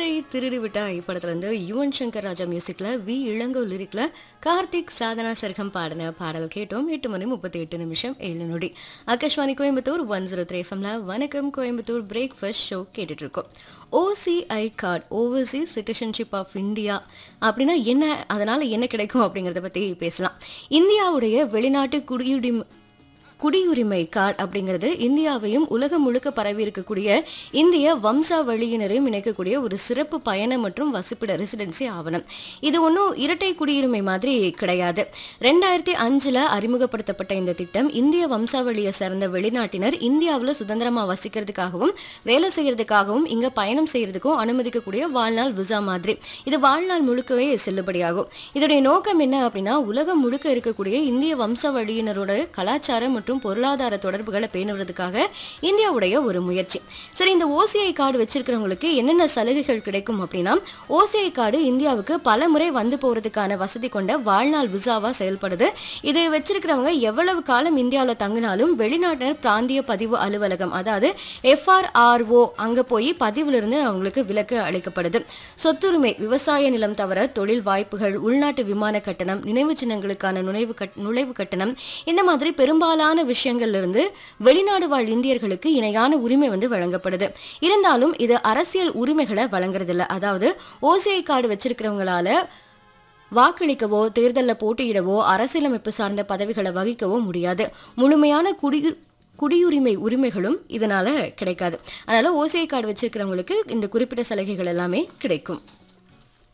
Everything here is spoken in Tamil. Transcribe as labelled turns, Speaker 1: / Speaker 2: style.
Speaker 1: காலத்தை திருடி விட்டாய் படத்துல இருந்து யுவன் சங்கர் ராஜா மியூசிக்ல வி இளங்கோ லிரிக்ல கார்த்திக் சாதனா சர்க்கம் பாடின பாடல் கேட்டோம். 8 மணி 38 நிமிஷம் 7 நொடி. ஆகாஷ்வாணி கோயம்புத்தூர் 103 எஃப்எம்ல வணக்கம் கோயம்புத்தூர் பிரேக்ஃபாஸ்ட் ஷோ கேட்டுட்டு இருக்கோம். OCI card, Overseas citizenship of India அப்படின்னா என்ன, அதனால என்ன கிடைக்கும் அப்படிங்கறத பத்தி பேசலாம். இந்தியாவுடைய வெளிநாட்டு குடியுரிமை கார்டு அப்படிங்கிறது இந்தியாவையும் உலகம் முழுக்க பரவி இருக்கக்கூடிய இந்திய வம்சாவளியினரையும் இணைக்கக்கூடிய ஒரு சிறப்பு பயண மற்றும் வசிப்பிட ரெசிடென்சி ஆவணம். இது ஒன்றும் இரட்டை குடியுரிமை மாதிரி கிடையாது. 2005 அறிமுகப்படுத்தப்பட்ட இந்த திட்டம் இந்திய வம்சாவளியை சேர்ந்த வெளிநாட்டினர் இந்தியாவில் சுதந்திரமா வசிக்கிறதுக்காகவும் வேலை செய்யறதுக்காகவும் இங்க பயணம் செய்யறதுக்கும் அனுமதிக்கக்கூடிய வாழ்நாள் விசா மாதிரி. இது வாழ்நாள் முழுக்கவே செல்லுபடியாகும். இதோடைய நோக்கம் என்ன அப்படின்னா, உலகம் முழுக்க இருக்கக்கூடிய இந்திய வம்சாவளியினரோட கலாச்சாரம் மற்றும் பொருளாதார தொடர்புகளை பேணுவதற்காக இந்தியாவுடைய ஒரு முயற்சி. சரி, இந்த ஓசிஐ கார்டு வச்சிருக்கிறவங்களுக்கு என்னென்ன சலுகைகள் கிடைக்கும் அப்படின்னா, ஓசிஐ கார்டு இந்தியாவுக்கு பல முறை வந்து போறதுக்கான வசதி கொண்ட வாழ்நாள் விசாவா செயல்படுது. இதை வச்சிருக்கிறவங்க எவ்வளவு காலம் இந்தியாவில் தங்கினாலும் வெளிநாட்டினர் பிராந்திய பதிவு அலுவலகம், அதாவது FRRO அங்க போய் பதிவிலிருந்து அவங்களுக்கு விலக்கு அளிக்கப்படுது. சொத்துரிமை, விவசாய நிலம் தவிர தொழில் வாய்ப்புகள், உள்நாட்டு விமான கட்டணம், நினைவு சின்னங்களுக்கான நுழைவு கட்டணம், இந்த மாதிரி பெரும்பாலான விஷயங்கள்ல இருந்து வெளிநாடு வாழ் இந்தியர்களுக்கு இணையான உரிமை வழங்கப்படுது. இருந்தாலும் இது அரசியல் உரிமைகளை வழங்குறதில்ல. அதாவது ஓசிஐ கார்டு வச்சிருக்கிறவங்களால வாக்களிக்கவோ தேர்தலில் போட்டியிடவோ அரசியலமைப்பு சார்ந்த பதவிகளை வகிக்கவோ முடியாது. முழுமையான குடியுரிமை உரிமைகளும் இதனால கிடைக்காது. அதனால ஓசிஐ கார்டு வச்சிருக்கிறவங்களுக்கு இந்த குறிப்பிட்ட சலுகைகள் எல்லாமே கிடைக்கும்.